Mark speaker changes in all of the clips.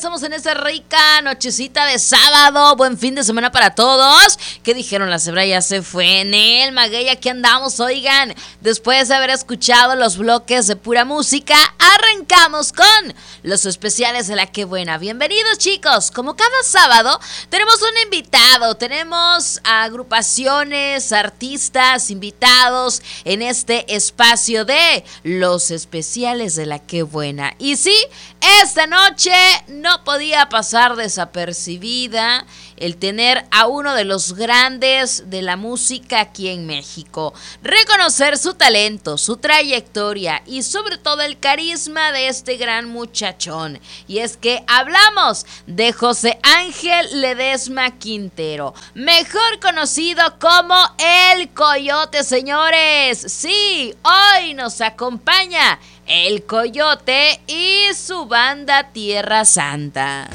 Speaker 1: estamos en esta rica nochecita de sábado. Buen fin de semana para todos. ¿Qué dijeron? La cebra ya se fue. En el maguey, aquí andamos, oigan. Después de haber escuchado los bloques de pura música, arrancamos con los especiales de la Qué Buena. Bienvenidos, chicos. Como cada sábado, tenemos un invitado. Tenemos agrupaciones, artistas, invitados en este espacio de los especiales de la Qué Buena. Y sí, esta noche no podía pasar desapercibida el tener a uno de los grandes de la música aquí en México. Reconocer su talento, su trayectoria y sobre todo el carisma de este gran muchachón. Y es que hablamos de José Ángel Ledesma Quintero, mejor conocido como El Coyote, señores. Sí, hoy nos acompaña El Coyote y su banda Tierra Santa.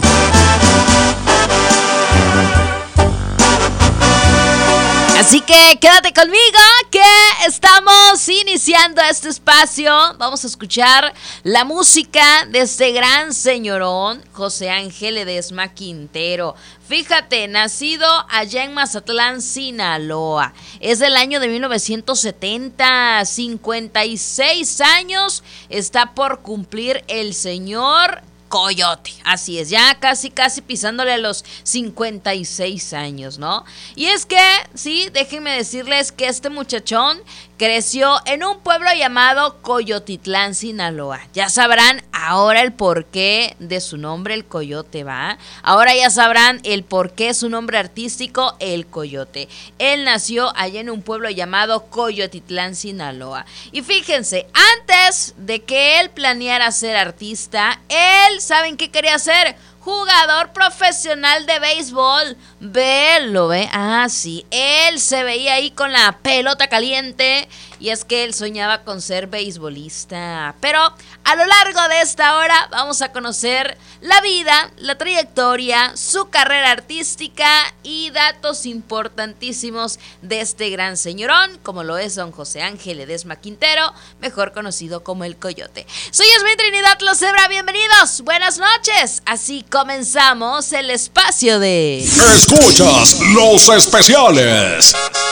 Speaker 1: Así que quédate conmigo que estamos iniciando este espacio. Vamos a escuchar la música de este gran señorón, José Ángel Ledesma Quintero. Fíjate, nacido allá en Mazatlán, Sinaloa. Es del año de 1970, 56 años está por cumplir el señor Coyote. Así es, ya casi pisándole a los 56 años, ¿no? Y es que, sí, déjenme decirles que este muchachón creció en un pueblo llamado Coyotitlán, Sinaloa. Ya sabrán ahora el porqué de su nombre, El Coyote, ¿va? Ahora ya sabrán el porqué su nombre artístico, El Coyote. Él nació allá en un pueblo llamado Coyotitlán, Sinaloa. Y fíjense, antes de que él planeara ser artista, él, ¿saben qué quería hacer? Jugador profesional de béisbol. Lo ve. Ah, sí. Él se veía ahí con la pelota caliente. Y es que él soñaba con ser beisbolista. Pero a lo largo de esta hora vamos a conocer la vida, la trayectoria, su carrera artística y datos importantísimos de este gran señorón, como lo es don José Ángel Ledesma Quintero, mejor conocido como El Coyote. Soy Yasmín Trinidad Locebra, bienvenidos, buenas noches. Así comenzamos el espacio de...
Speaker 2: Escuchas los especiales.